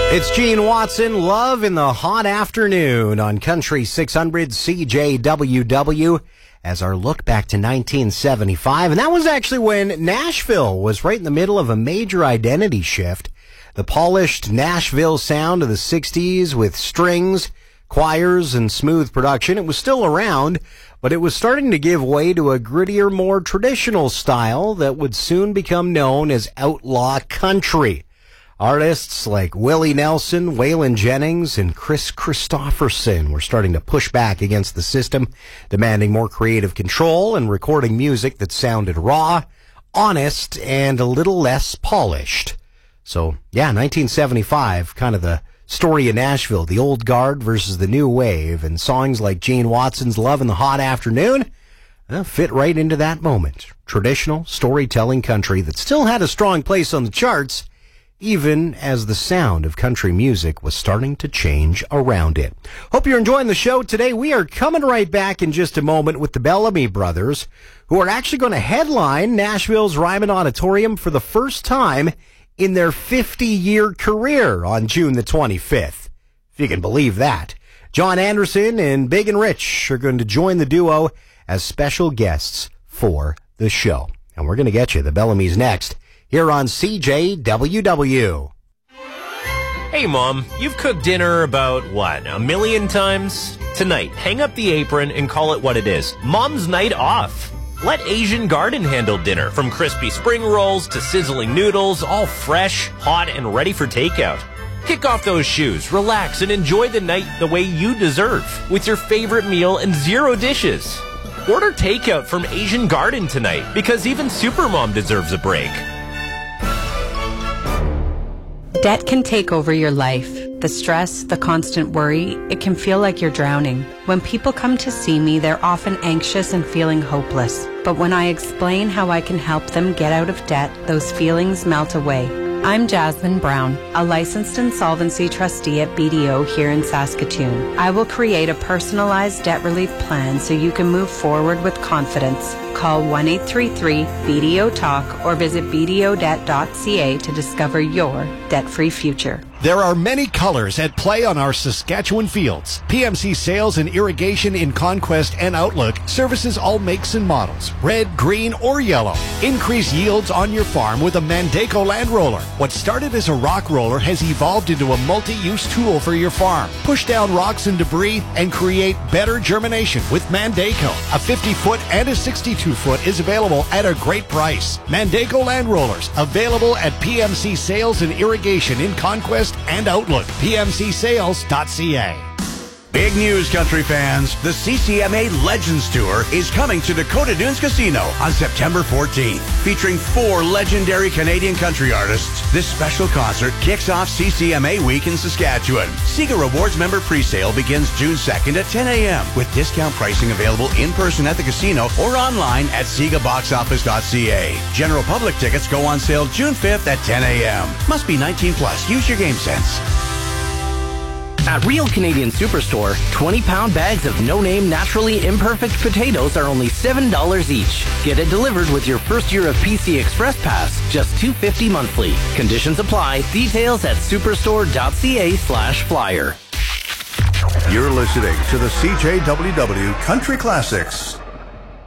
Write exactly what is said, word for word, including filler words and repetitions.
It's Gene Watson, Love in the Hot Afternoon on Country six hundred C J W W as our look back to nineteen seventy-five. And that was actually when Nashville was right in the middle of a major identity shift. The polished Nashville sound of the sixties with strings, choirs, and smooth production. It was still around, but it was starting to give way to a grittier, more traditional style that would soon become known as outlaw country. Artists like Willie Nelson, Waylon Jennings, and Chris Christopherson were starting to push back against the system, demanding more creative control and recording music that sounded raw, honest, and a little less polished. So, yeah, nineteen seventy-five, kind of the story of Nashville, the old guard versus the new wave, and songs like Gene Watson's Love in the Hot Afternoon uh, fit right into that moment. Traditional storytelling country that still had a strong place on the charts, even as the sound of country music was starting to change around it. Hope you're enjoying the show today. We are coming right back in just a moment with the Bellamy Brothers, who are actually going to headline Nashville's Ryman Auditorium for the first time in their fifty-year career on June the twenty-fifth. If you can believe that. John Anderson and Big and Rich are going to join the duo as special guests for the show. And we're going to get you the Bellamy's next, here on C J W W. Hey, Mom, you've cooked dinner about, what, a million times? Tonight, hang up the apron and call it what it is. Mom's night off. Let Asian Garden handle dinner, from crispy spring rolls to sizzling noodles, all fresh, hot, and ready for takeout. Kick off those shoes, relax, and enjoy the night the way you deserve, with your favorite meal and zero dishes. Order takeout from Asian Garden tonight, because even Supermom deserves a break. Debt can take over your life. The stress, the constant worry, it can feel like you're drowning. When people come to see me, they're often anxious and feeling hopeless. But when I explain how I can help them get out of debt, those feelings melt away. I'm Jasmine Brown, a licensed insolvency trustee at B D O here in Saskatoon. I will create a personalized debt relief plan so you can move forward with confidence. Call one eight three three B D O talk or visit b d o debt dot c a to discover your debt-free future. There are many colors at play on our Saskatchewan fields. P M C Sales and Irrigation in Conquest and Outlook services all makes and models, red, green, or yellow. Increase yields on your farm with a Mandaco land roller. What started as a rock roller has evolved into a multi-use tool for your farm. Push down rocks and debris and create better germination with Mandaco. A fifty-foot and a sixty-two foot is available at a great price. Mandaco land rollers available at P M C Sales and Irrigation in Conquest and Outlook. P M C sales dot c a. Big news, country fans. The C C M A Legends Tour is coming to Dakota Dunes Casino on September fourteenth. Featuring four legendary Canadian country artists, this special concert kicks off C C M A Week in Saskatchewan. Sega Rewards member presale begins June second at ten a.m. with discount pricing available in person at the casino or online at sega box office dot c a. General public tickets go on sale June fifth at ten a.m. Must be nineteen plus. Use your game sense. At Real Canadian Superstore, twenty-pound bags of no-name, naturally imperfect potatoes are only seven dollars each. Get it delivered with your first year of P C Express Pass, just two dollars and fifty cents monthly. Conditions apply. Details at superstore dot c a slash flyer. You're listening to the C J W W Country Classics.